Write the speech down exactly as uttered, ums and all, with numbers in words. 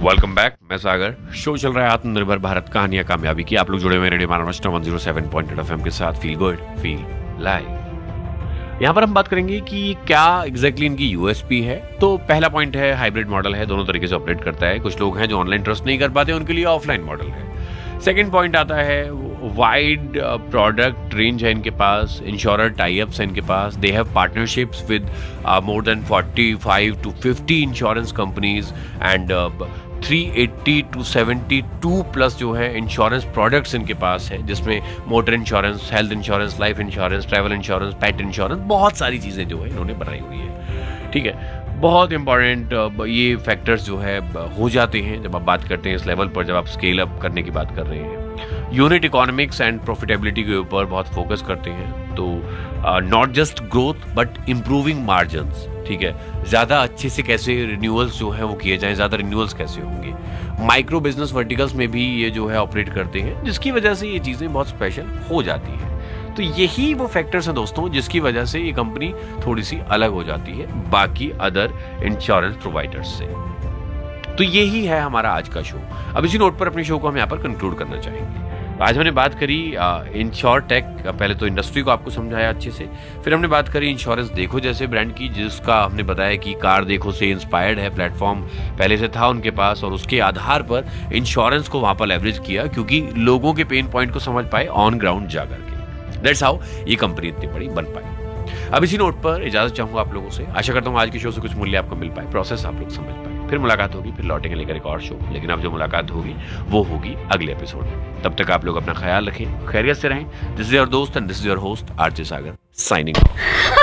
Welcome back. मैं सागर। Show चल रहा है आत्मनिर्भर भारत कहानियां कामयाबी की। आप लोग जुड़े हुए radio Maharashtra one zero seven point eight FM के साथ। Feel good feel live. यहाँ पर हम बात करेंगे कि क्या एग्जैक्टली इनकी यूएसपी है। तो पहला पॉइंट है हाइब्रिड मॉडल है, दोनों तरीके से ऑपरेट करता है। कुछ लोग हैं जो ऑनलाइन ट्रस्ट नहीं कर पाते, उनके लिए ऑफलाइन मॉडल है। सेकेंड पॉइंट आता है वाइड प्रोडक्ट रेंज है इनके पास, इंश्योरर टाइप्स है इनके पास। They have partnerships with more than forty five to fifty insurance companies and three eighty two seventy two plus जो है इंश्योरेंस प्रोडक्ट्स इनके पास है, जिसमें motor insurance, health insurance, life insurance, travel insurance, pet insurance, बहुत सारी चीज़ें जो है इन्होंने बनाई हुई है। ठीक है, बहुत इंपॉर्टेंट ये फैक्टर्स जो है हो जाते हैं जब आप बात करते हैं इस लेवल पर, जब आप स्केल अप करने की बात कर रहे हैं। यूनिट इकोनॉमिक्स एंड प्रॉफिटेबिलिटी के ऊपर बहुत फोकस करते हैं। तो not just growth but improving margins. ठीक है, ज़्यादा अच्छे से कैसे रिन्यूअल्स जो है वो किए जाएं, ज़्यादा रिन्यूअल्स कैसे होंगे। माइक्रो बिजनेस वर्टिकल्स में भी ये जो है ऑपरेट करते हैं, जिसकी वजह से ये चीज़ें बहुत स्पेशल हो जाती हैं। तो यही वो फैक्टर्स हैं दोस्तों जिसकी वजह से ये कंपनी थोड़ी सी अलग हो जाती है बाकी अदर इंश्योरेंस प्रोवाइडर्स से। तो यही है हमारा आज का शो। अब इसी नोट पर अपने शो को हम यहाँ पर कंक्लूड करना चाहेंगे। आज हमने बात करी इंश्योर टेक, पहले तो इंडस्ट्री को आपको समझाया अच्छे से, फिर हमने बात करी इंश्योरेंस देखो जैसे ब्रांड की, जिसका हमने बताया कि कार देखो से इंस्पायर्ड है, प्लेटफॉर्म पहले से था उनके पास और उसके आधार पर इंश्योरेंस को वहां पर लेवरेज किया क्योंकि लोगों के पेन पॉइंट को समझ पाए ऑन ग्राउंड जाकर के। दैट्स हाउ ये कंपनी इतनी बड़ी बन पाई। अब इसी नोट पर इजाजत चाहूंगा आप लोगों से। आशा करता हूँ आज के शो से कुछ मूल्य आपको मिल पाए, प्रोसेस आप लोग समझ पाए। फिर मुलाकात होगी, फिर लौटेंगे लेकर एक और शो, लेकिन अब जो मुलाकात होगी वो होगी अगले एपिसोड में। तब तक आप लोग अपना ख्याल रखें, खैरियत से रहें। दिस इज योर दोस्त and this is your host RJ Sagar signing off.